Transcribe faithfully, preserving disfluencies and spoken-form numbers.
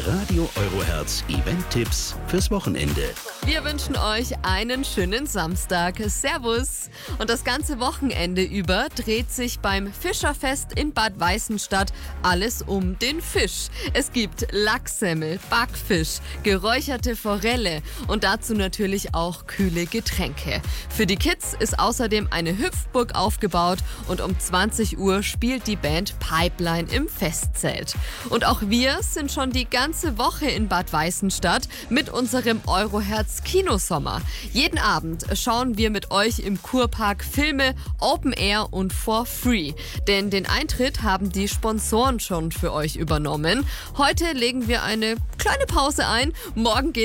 Radio Eurohertz Event-Tipps fürs Wochenende. Wir wünschen euch einen schönen Samstag. Servus! Und das ganze Wochenende über dreht sich beim Fischerfest in Bad Weißenstadt alles um den Fisch. Es gibt Lachssemmel, Backfisch, geräucherte Forelle und dazu natürlich auch kühle Getränke. Für die Kids ist außerdem eine Hüpfburg aufgebaut und um zwanzig Uhr spielt die Band Pipeline im Festzelt. Und auch wir sind schon die ganze Woche in Bad Weißenstadt mit unserem Eurohertz Kinosommer. Jeden Abend schauen wir mit euch im Kurpark Filme Open Air und for free. Denn den Eintritt haben die Sponsoren schon für euch übernommen. Heute legen wir eine kleine Pause ein. Morgen geht